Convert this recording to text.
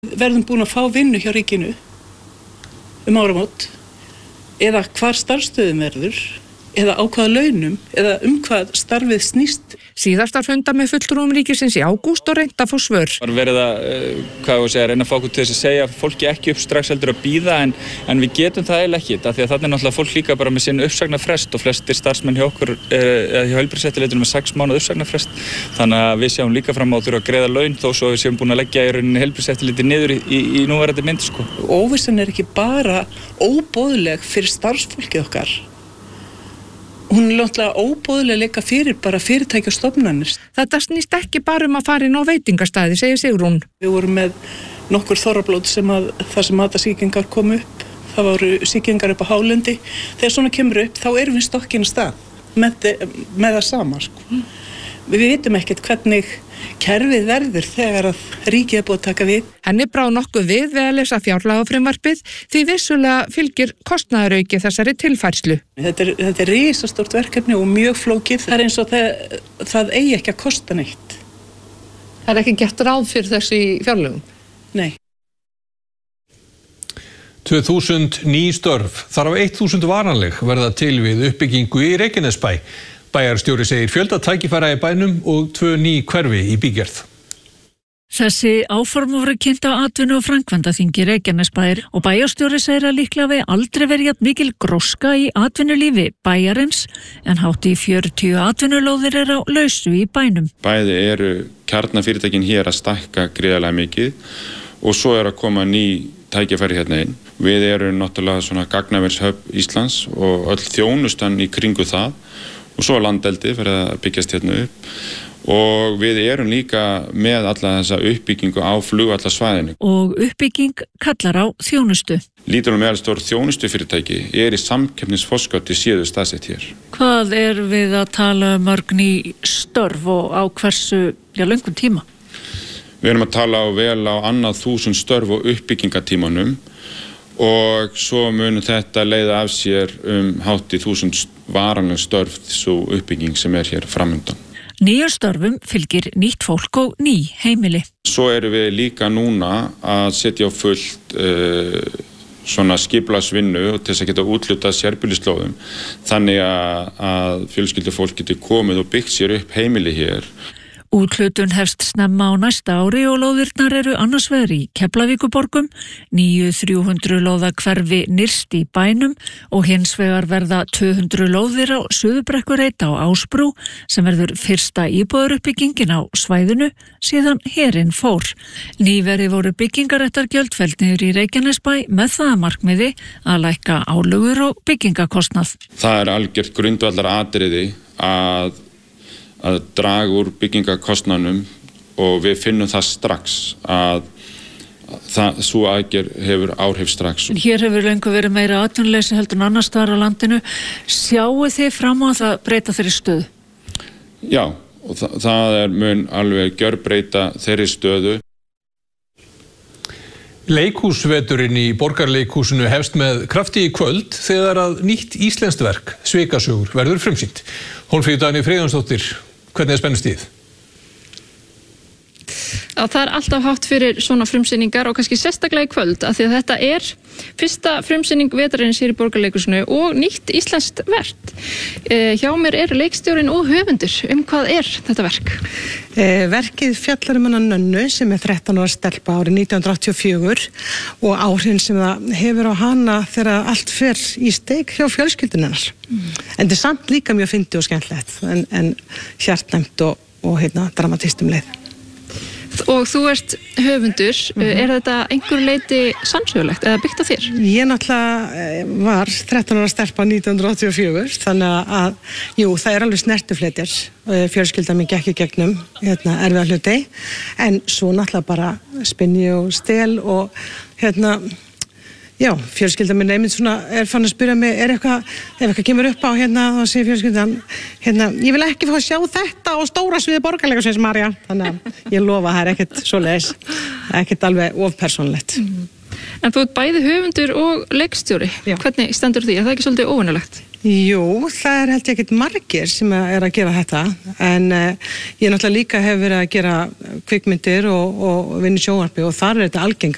Verðum búin að fá vinnu hjá ríkinu áramót eða hvar starfsstöðum verður eða á hvaða launum eða hvað starfið snýst. Síðastar funda með fulltrúum ríkisins í ágúst og reynt að fá svör. Það verið að, reyna að fá okkur til þess að segja fólki ekki upp strax heldur að bíða en við getum það eiginlega ekki, af því að þannig er náttúrulega fólk líka bara með sinn uppsagnarfrest og flestir starfsmenn hjá okkur hjá heilbrigðiseftirlitinu með 6 mánaða uppsagnarfrest. Þannig að við sjáum líka fram á þurfa að greiða laun þó svo við séum búin að leggja í rauninni heilbrigðiseftirliti niður í núverandi mynd sko. Óvissan er ekki bara óboðleg fyrir starfsfólkið okkar. Hún er náttúrulega óboðleg líka fyrir bara fyrirtæki og stofnanir. Þetta snýst ekki bara að fara inn á veitingastæði, segir Sigrún. Við vorum með nokkur þorrablót þar sem matasýkingar kom upp. Það voru sýkingar upp á hálendi. Þegar svona kemur upp, þá erum við stokkinn að stað með það sama. Sko. Við vitum ekkert hvernig kerfið verður þegar að ríkið er búið að taka við. Henni brá nokkuð við að lesa fjárlagafrumvarpið því vissulega fylgir kostnaðarauki þessari tilfærslu. Þetta er risastórt verkefni og mjög flókið. Það er eins og það eigi ekki að kosta neitt. Það er ekki gert ráð fyrir þessu í fjárlögum? Nei. 2000 ný störf, þar af 1000 varanleg verða til við uppbyggingu í Reykjanesbæ. Bæjarstjóri segir fjölda tækifæra í bænum og 2 ný hverfi í bígerð. Þessi áform voru kynnt á atvinnu- og framkvæmdaþingi Reykjanesbæjar og bæjarstjóri segir að líklega við aldrei verið jafn mikil gróska í atvinnulífi bæjarins en hátt í 40 atvinnulóðir á lausu í bænum. Bæði eru kjarnafyrirtækin hér að stækka gríðarlega mikið og svo að koma ný tækifæri hérna inn. Við erum náttúrulega svona gagnavershöfn Íslands og öll þjónustan í kringu það og svo landeldi fyrir að byggjast hérna upp og við erum líka með alla þessa uppbyggingu á flugvallarsvæðinu. Og uppbygging kallar á þjónustu. Lítil og meðalstór þjónustufyrirtæki er í samkeppnisforskoti séðu staðsett hér. Hvað er við að tala mörg ný störf og á hversu löngum tíma? Við erum að tala vel á annað 1000 störf og uppbyggingatímanum og svo mun þetta leiða af sér hátt í 1000 varanleg störf svo uppbygging sem er hér framundan. Nýjum störfum fylgir nýtt fólk og ný heimili. Svo erum við líka núna að setja á fullt svona skipulagsvinnu og til þess að geta úthlutað sérbýlislóðum þannig að fjölskyldufólk getur komið og byggt sér upp heimili hér. Úthlutun hefst snemma á næsta ári og lóðirnar eru annars vegar í Keflavíkurborgum, 300 lóða hverfi nyrst í bænum og hins vegar verða 200 lóðir á Suðurbrekkureit á Ásbrú sem verður fyrsta íbúðaruppbyggingin á svæðinu síðan herinn fór. Nýverið voru byggingaréttargjöld felld niður í Reykjanesbæ með það að markmiði að lækka álögur og byggingakostnað. Það er algjört grundvallar atriði að draga úr byggingakostnaðnum og við finnum það strax að svo aðgerð hefur áhrif strax. Hér hefur lengur verið meira atvinnuleysi heldur en annars staðar á landinu. Sjáu þið fram á það breyta þeirri stöðu? Já, og það mun alveg gjörbreyta þeirri stöðu. Leikhúsveturinn í Borgarleikhúsinu hefst með krafti í kvöld þegar að nýtt íslenskt verk, Svikasögur, verður frumsýnt. Hólmfríður Dagný Friðjónsdóttir, hvernig er spennustigið? Það er alltaf hátt fyrir svona frumsýningar og kannski sérstaklega í kvöld af því að þetta er fyrsta frumsýning vetrarins hér í Borgarleikhúsinu og nýtt íslenskt verk. Hjá mér eru leikstjórinn og höfundur. Hvað er þetta verk? Verkið fjallar hana Nönnu sem er 13 ára stelpa árið 1984 og áhrifin sem það hefur á hana þegar allt fer í steik hjá fjölskyldunnar. En þetta er samt líka mjög fyndið og skemmtilegt en hjartnæmt og dramatískt leið. Og þú ert höfundur, er þetta einhver leiti sannsögulegt eða byggt á þér? Ég náttúrulega var 13 ára stelpa 1984, þannig að jú, það er alveg snertifletir. Fjölskylda mín gekk í gegnum erfiða hluti, en svo náttúrulega bara spinni og stel og já, fjölskylda mín einmitt svona fann að spyrja mig, ef eitthvað kemur upp á þá segir fjölskyldan, ég vil ekki fá að sjá þetta á stóra sviði Borgarleikhússins, Marja. Þannig að ég lofa, það er ekkert svoleiðis, ekkert alveg ofpersónulegt. En þú ert bæði höfundur og leikstjóri. Já. Hvernig stendur því? Er það ekki svolítið óvenjulegt? Jú, það er held ég ekkert margir sem er að gera þetta, en ég náttúrulega líka hef verið að gera kvikmyndir og vinna í sjónvarpi og þar er þetta algengt.